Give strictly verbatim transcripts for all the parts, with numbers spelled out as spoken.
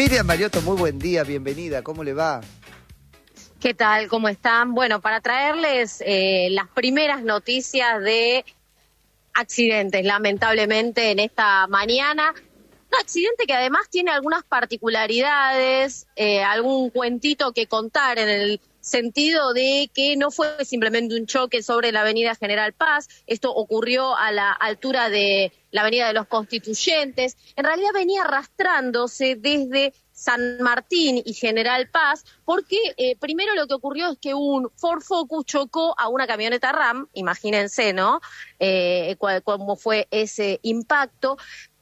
Miriam Mariotto, muy buen día, bienvenida, ¿cómo le va? ¿Qué tal? ¿Cómo están? Bueno, para traerles eh, las primeras noticias de accidentes, lamentablemente, en esta mañana. Un accidente que además tiene algunas particularidades, eh, algún cuentito que contar en el sentido de que no fue simplemente un choque sobre la avenida General Paz, esto ocurrió a la altura de la avenida de los Constituyentes, en realidad venía arrastrándose desde San Martín y General Paz, porque eh, primero lo que ocurrió es que un Ford Focus chocó a una camioneta RAM, imagínense, ¿no? Eh, cuál, cómo fue ese impacto,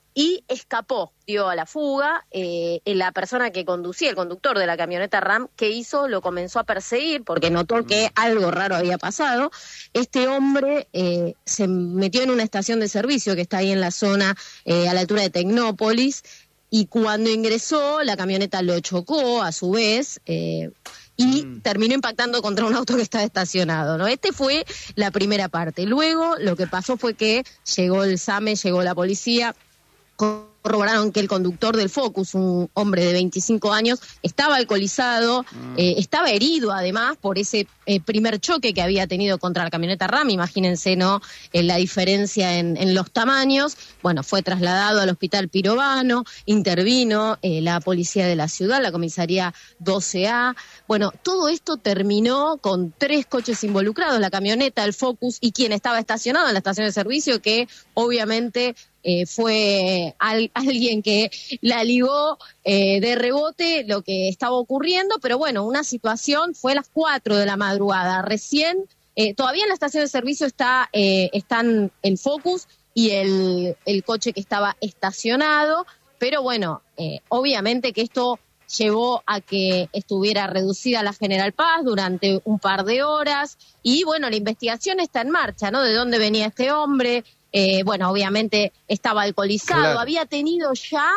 y escapó, dio a la fuga. Eh, la persona que conducía, el conductor de la camioneta RAM, ¿qué hizo? Lo comenzó a perseguir porque notó que algo raro había pasado. Este hombre eh, se metió en una estación de servicio que está ahí en la zona, eh, a la altura de Tecnópolis, y cuando ingresó, la camioneta lo chocó a su vez, eh, y mm. terminó impactando contra un auto que estaba estacionado, ¿no? Este fue la primera parte. Luego, lo que pasó fue que llegó el SAME, llegó la policía, corroboraron que el conductor del Focus, un hombre de veinticinco años, estaba alcoholizado, mm. eh, estaba herido además por ese eh, primer choque que había tenido contra la camioneta RAM. Imagínense, ¿no? Eh, la diferencia en, en los tamaños. Bueno, fue trasladado al hospital Pirovano, intervino eh, la policía de la ciudad, la comisaría doce A. Bueno, todo esto terminó con tres coches involucrados, la camioneta, el Focus y quien estaba estacionado en la estación de servicio, que obviamente Eh, fue al, alguien que la ligó eh, de rebote lo que estaba ocurriendo, pero bueno, una situación, fue a las cuatro de la madrugada, recién, eh, todavía en la estación de servicio está eh, están el Focus y el, el coche que estaba estacionado, pero bueno, eh, obviamente que esto llevó a que estuviera reducida la General Paz durante un par de horas, y bueno, la investigación está en marcha, ¿no? De dónde venía este hombre. Eh, bueno, obviamente estaba alcoholizado, claro. Había tenido ya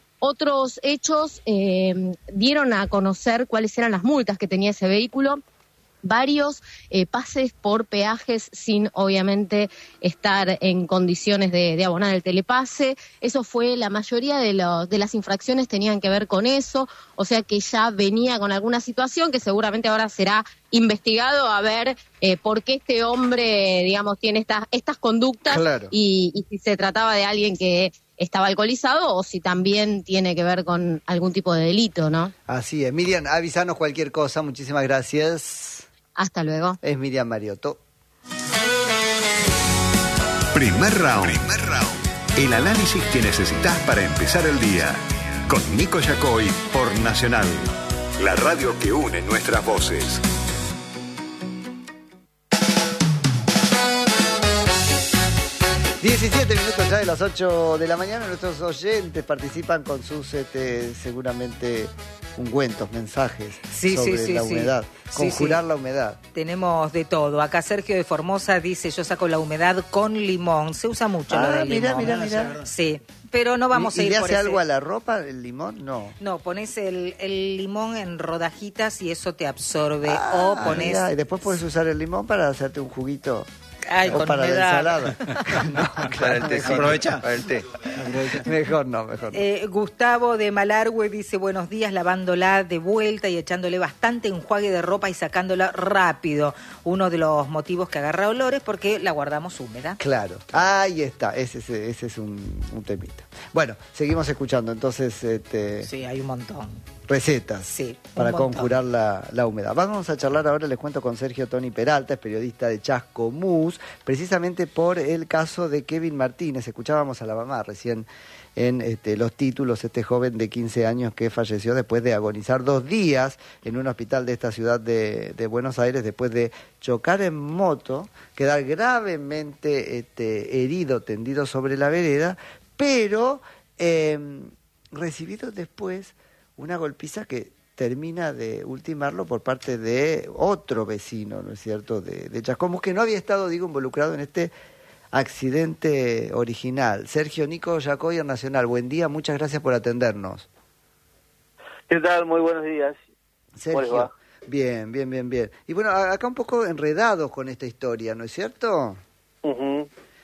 otros hechos, eh, dieron a conocer cuáles eran las multas que tenía ese vehículo, varios eh, pases por peajes sin obviamente estar en condiciones de, de abonar el telepase. Eso fue, la mayoría de, los, de las infracciones tenían que ver con eso, o sea que ya venía con alguna situación que seguramente ahora será investigado a ver eh, por qué este hombre, digamos, tiene estas estas conductas, claro. y, y si se trataba de alguien que estaba alcoholizado o si también tiene que ver con algún tipo de delito, ¿no? Así es. Miriam, avísanos cualquier cosa. Muchísimas gracias. Hasta luego. Es Miriam Mariotto. Primer round. Primer round. El análisis que necesitas para empezar el día. Con Nico Yacoy por Nacional. La radio que une nuestras voces. diecisiete minutos ya de las ocho de la mañana. Nuestros oyentes participan con sus, este, seguramente, ungüentos, mensajes sí, sobre sí, sí, la humedad. Sí. Conjurar sí, sí. la humedad. Tenemos de todo. Acá Sergio de Formosa dice, yo saco la humedad con limón. Se usa mucho ah, lo del mira, limón. Mira, mira, mira. Sí, pero no vamos ¿Y, a ir ¿Y le por hace ese... algo a la ropa el limón? No. No, pones el, el limón en rodajitas y eso te absorbe. Ah, o pones... mira, y después puedes usar el limón para hacerte un juguito. Ay, o con para humedad. la ensalada. No, para el té, aprovecha. Para el té. Mejor no, mejor no. Eh, Gustavo de Malargüe dice, buenos días, lavándola de vuelta y echándole bastante enjuague de ropa y sacándola rápido. Uno de los motivos que agarra olores porque la guardamos húmeda. Claro, ahí está, ese, ese, ese es un, un temita. Bueno, seguimos escuchando, entonces... Este... Sí, hay un montón. Recetas sí, para conjurar la, la humedad. Vamos a charlar ahora, les cuento, con Sergio Tony Peralta, es periodista de Chascomús, precisamente por el caso de Kevin Martínez. Escuchábamos a la mamá recién en este, los títulos, este joven de quince años que falleció después de agonizar dos días en un hospital de esta ciudad de, de Buenos Aires, después de chocar en moto, quedar gravemente este, herido, tendido sobre la vereda, pero eh, recibido después una golpiza que termina de ultimarlo por parte de otro vecino, ¿no es cierto?, de, de Chascomús, que no había estado, digo, involucrado en este accidente original. Sergio, Nico Yacoy, Nacional, buen día, muchas gracias por atendernos. ¿Qué tal? Muy buenos días. Sergio, bien, bien, bien, bien. Y bueno, acá un poco enredados con esta historia, ¿no es cierto? Uh-huh.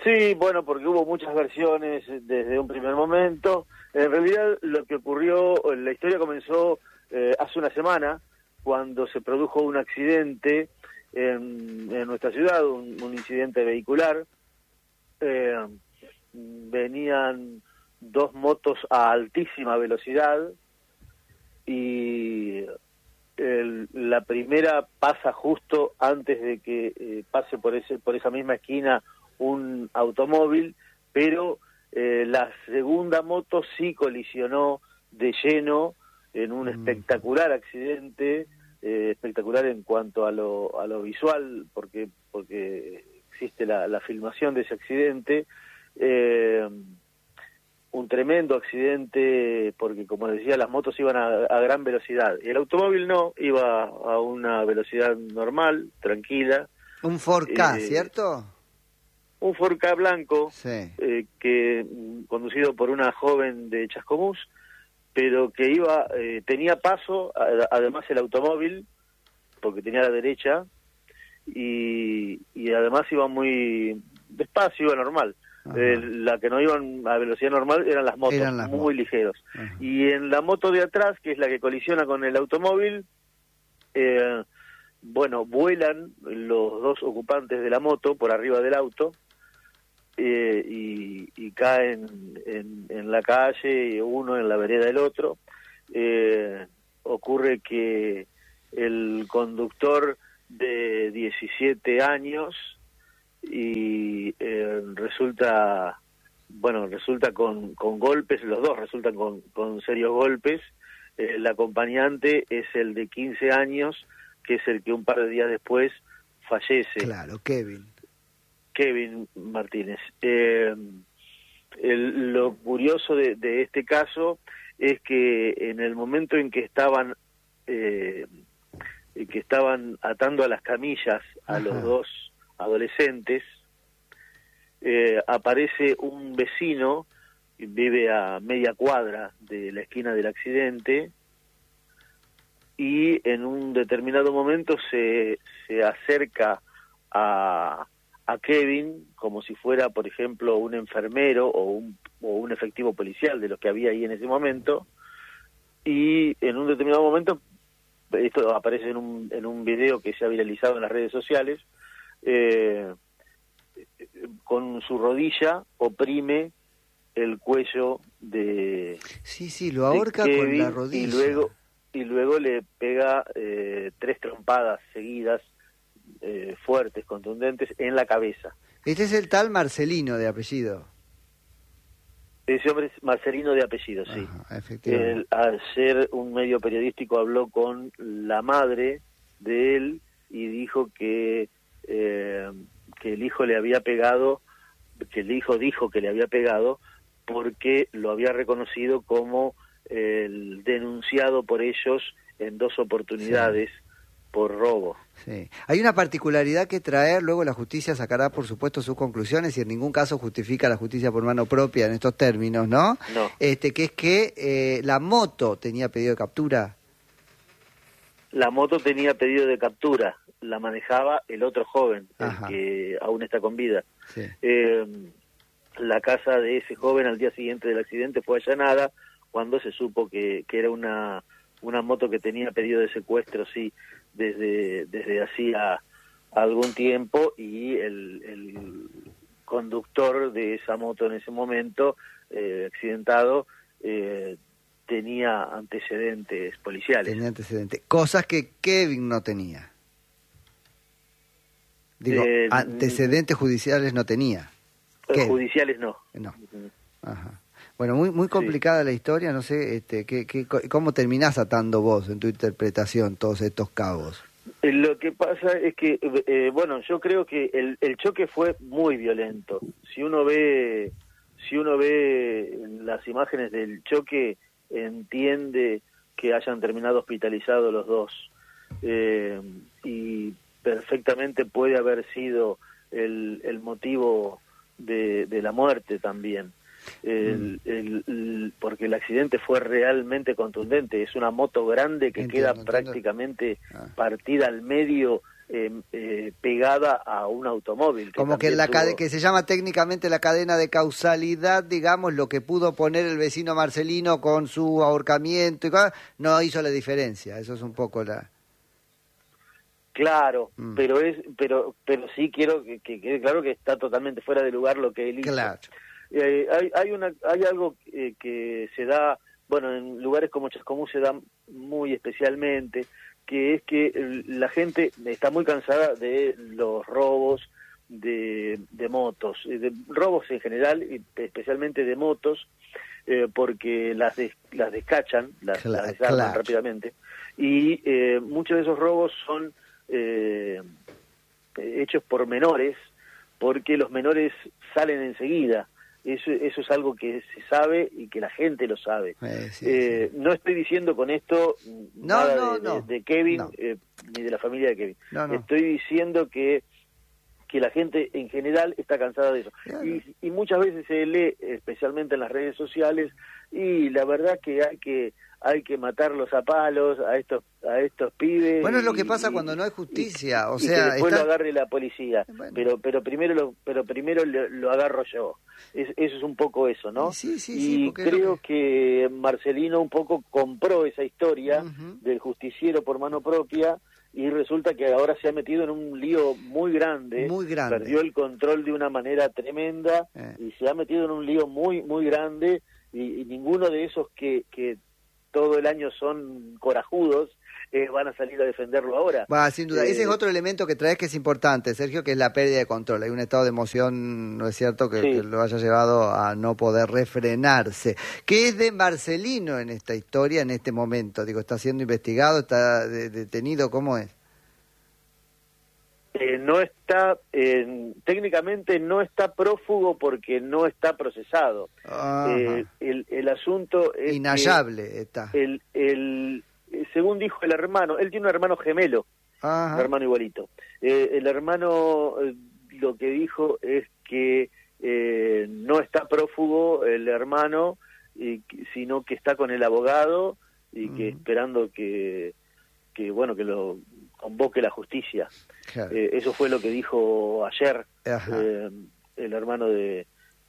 Sí, bueno, porque hubo muchas versiones desde un primer momento. En realidad lo que ocurrió, la historia comenzó eh, hace una semana, cuando se produjo un accidente en, en nuestra ciudad, un, un incidente vehicular. Eh, venían dos motos a altísima velocidad y el, la primera pasa justo antes de que eh, pase por ese por esa misma esquina un automóvil, pero eh, la segunda moto sí colisionó de lleno en un espectacular accidente, eh, espectacular en cuanto a lo, a lo visual, porque porque existe la, la filmación de ese accidente, eh, un tremendo accidente, porque como decía, las motos iban a, a gran velocidad, y el automóvil no, iba a una velocidad normal, tranquila. Un Ford Ka, eh, ¿cierto? Un Ford Ka blanco, sí. eh, que conducido por una joven de Chascomús, pero que iba, eh, tenía paso, a, además el automóvil, porque tenía a la derecha, y, y además iba muy despacio, iba normal. Eh, la que no iban a velocidad normal eran las motos, eran las muy motos. ligeros. Ajá. Y en la moto de atrás, que es la que colisiona con el automóvil, eh, bueno, vuelan los dos ocupantes de la moto por arriba del auto, eh, y, y caen en, en la calle, uno en la vereda del otro. Eh, ocurre que el conductor de diecisiete años y eh, resulta, bueno, resulta con, con golpes, los dos resultan con, con serios golpes. Eh, el acompañante es el de quince años, que es el que un par de días después fallece. Claro, Kevin. Kevin Martínez. Eh, el, lo curioso de, de este caso es que en el momento en que estaban eh, que estaban atando a las camillas a Ajá. los dos adolescentes, eh, aparece un vecino, vive a media cuadra de la esquina del accidente, y en un determinado momento se, se acerca a, a Kevin como si fuera, por ejemplo, un enfermero o un, o un efectivo policial de los que había ahí en ese momento, y en un determinado momento, esto aparece en un, en un video que se ha viralizado en las redes sociales, eh, con su rodilla oprime el cuello de sí sí lo ahorca Kevin, con la rodilla y luego y luego le pega eh, tres trompadas seguidas, eh, fuertes, contundentes, en la cabeza. Este es el tal Marcelino de apellido. Ese hombre es Marcelino de apellido, sí. Ajá, efectivamente. El, ayer un medio periodístico habló con la madre de él y dijo que eh, que el hijo le había pegado, que el hijo dijo que le había pegado porque lo había reconocido como el denunciado por ellos en dos oportunidades sí. por robo. Sí. Hay una particularidad que traer, luego la justicia sacará por supuesto sus conclusiones y en ningún caso justifica la justicia por mano propia en estos términos, ¿no? No. Este, que es que eh, la moto tenía pedido de captura. La moto tenía pedido de captura, la manejaba el otro joven, Ajá. el que aún está con vida. Sí. Eh, la casa de ese joven al día siguiente del accidente fue allanada cuando se supo que, que era una, una moto que tenía pedido de secuestro, sí, desde, desde hacía algún tiempo, y el, el conductor de esa moto en ese momento, eh, accidentado, eh, tenía antecedentes policiales. Tenía antecedentes, cosas que Kevin no tenía. Digo, eh, antecedentes judiciales no tenía. Kevin. Judiciales no. No. Ajá. Bueno, muy muy complicada sí. la historia, no sé, este, ¿qué, qué, ¿cómo terminás atando vos en tu interpretación todos estos cabos? Lo que pasa es que, eh, bueno, yo creo que el, el choque fue muy violento. Si uno ve, si uno ve las imágenes del choque, entiende que hayan terminado hospitalizados los dos, eh, y perfectamente puede haber sido el, el motivo de, de la muerte también. El, el, el, porque el accidente fue realmente contundente. Es una moto grande que entiendo, queda prácticamente ah. partida al medio eh, eh, pegada a un automóvil. Que Como que la tuvo... cade- que se llama técnicamente la cadena de causalidad, digamos, lo que pudo poner el vecino Marcelino con su ahorcamiento y cosas, no hizo la diferencia. Eso es un poco la... Claro, Mm. pero es, pero, pero sí quiero que, que quede claro que está totalmente fuera de lugar lo que él hizo. Claro. Eh, hay, hay una, hay algo eh, que se da, bueno, en lugares como Chascomús se da muy especialmente, que es que eh, la gente está muy cansada de los robos de, de motos, eh, de robos en general, y especialmente de motos, eh, porque las des, las descachan, las, Claro, las desarman claro. rápidamente, y eh, muchos de esos robos son eh, hechos por menores, porque los menores salen enseguida. Eso, eso es algo que se sabe y que la gente lo sabe. Eh, sí, eh, sí. No estoy diciendo con esto No, nada no, de, no. de, de Kevin, No. eh, ni de la familia de Kevin. No, no. Estoy diciendo que que la gente en general está cansada de eso. Claro. Y, y muchas veces se lee, especialmente en las redes sociales, y la verdad que hay que hay que matarlos a palos a estos a estos pibes. Bueno, es lo que y- pasa y- cuando no hay justicia, y- o y sea, que después está- lo agarre la policía. Bueno. Pero pero primero lo pero primero lo, lo agarro yo. Es, eso es un poco eso, ¿no? Sí, sí, y sí, porque es lo creo que... Marcelino un poco compró esa historia Ujú. del justiciero por mano propia, y resulta que ahora se ha metido en un lío muy grande, Muy grande. perdió el control de una manera tremenda, Eh. y se ha metido en un lío muy muy grande, y, y ninguno de esos que, que todo el año son corajudos eh, van a salir a defenderlo ahora. Va, sin duda. Eh, Ese es otro elemento que traes que es importante, Sergio, que es la pérdida de control. Hay un estado de emoción, ¿no es cierto?, que, Sí. que lo haya llevado a no poder refrenarse. ¿Qué es de Marcelino en esta historia, en este momento? Digo, ¿está siendo investigado? ¿Está de- detenido? ¿Cómo es? Eh, no está, eh, técnicamente no está prófugo porque no está procesado. Ajá. Eh, el, el asunto es que Inhallable está. el, el, según dijo el hermano, él tiene un hermano gemelo, Ajá. un hermano igualito. Eh, el hermano eh, lo que dijo es que eh, no está prófugo el hermano, y, que- sino que está con el abogado y que Ujú. esperando que, que bueno que lo convoque la justicia. Claro. Eh, eso fue lo que dijo ayer Ajá. eh, el hermano de,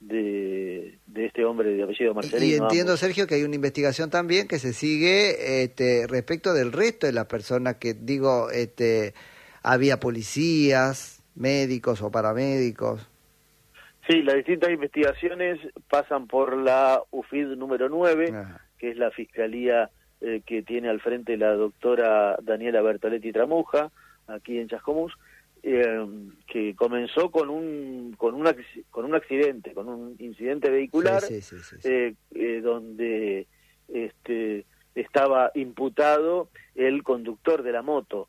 de de este hombre de apellido Marcelino. Y entiendo, ambos. Sergio, que hay una investigación también que se sigue este, respecto del resto de las personas que, digo, este, había policías, médicos o paramédicos. Sí, las distintas investigaciones pasan por la U F I D número nueve, Ajá. que es la fiscalía eh, que tiene al frente la doctora Daniela Bertoletti Tramuja, aquí en Chascomús, eh, que comenzó con un con un acc- con un accidente, con un incidente vehicular, Sí, sí, sí, sí, sí. eh, eh, donde este estaba imputado el conductor de la moto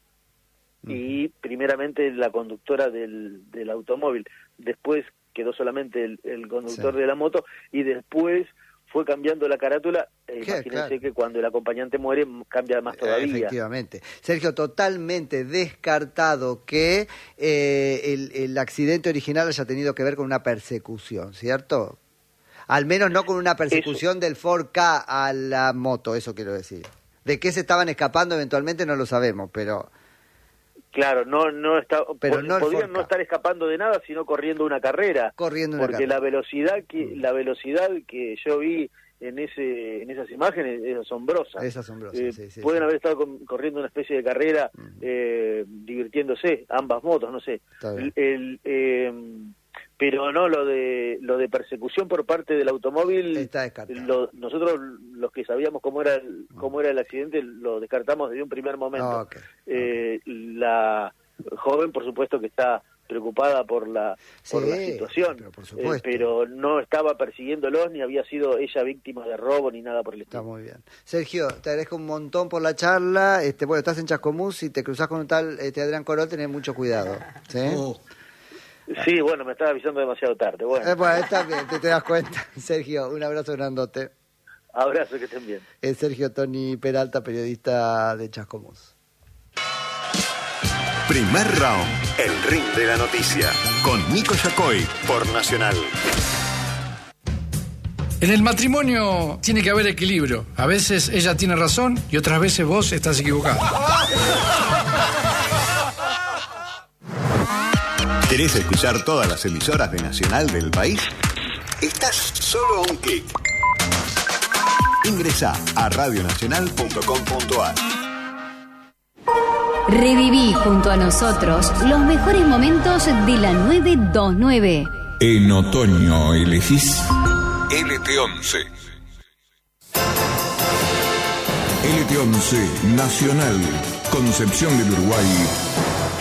y primeramente la conductora del, del automóvil, después quedó solamente el, el conductor Sí. de la moto, y después fue cambiando la carátula. Eh, Qué, imagínense claro. que cuando el acompañante muere cambia más todavía. Efectivamente. Sergio, totalmente descartado que eh, el, el accidente original haya tenido que ver con una persecución, ¿cierto? Al menos no con una persecución del Ford Ka a la moto, eso quiero decir. De qué se estaban escapando eventualmente no lo sabemos, pero... Claro, no no está Pero pod- no el podían Ford no Ka. estar escapando de nada, sino corriendo una carrera. Corriendo una porque carrera. la velocidad que la velocidad que yo vi en ese en esas imágenes es asombrosa. Es asombrosa, Eh, sí, sí, pueden sí. haber estado con- corriendo una especie de carrera, Ujú. eh, divirtiéndose, ambas motos, no sé. Está bien. El, el, eh, pero no, lo de lo de persecución por parte del automóvil, Está descartado. lo- nosotros los que sabíamos cómo era el, cómo era el accidente lo descartamos desde un primer momento. Ok, Eh, la joven, por supuesto que está preocupada por la por Sí, la situación, pero por eh, supuesto. pero no estaba persiguiéndolos ni había sido ella víctima de robo ni nada por el Está estilo. muy bien. Sergio, te agradezco un montón por la charla. Este, bueno, estás en Chascomús, si te cruzás con un tal este, Adrián Corol, tenés mucho cuidado. ¿Sí? Oh, Sí, bueno, me estaba avisando demasiado tarde. Bueno, Eh, bueno, está bien, te, te das cuenta. Sergio, un abrazo grandote. abrazo, que estén bien. Es Sergio Tony Peralta, periodista de Chascomús. Primer round, el ring de la noticia, con Nico Yacoy por Nacional. En el matrimonio tiene que haber equilibrio. A veces ella tiene razón y otras veces vos estás equivocado. ¿Querés escuchar todas las emisoras de Nacional del país? Estás solo a un clic. Ingresá a radionacional punto com punto a r. Reviví junto a nosotros los mejores momentos de la nueve veintinueve. En otoño elegís L T once. L T once Nacional, Concepción del Uruguay,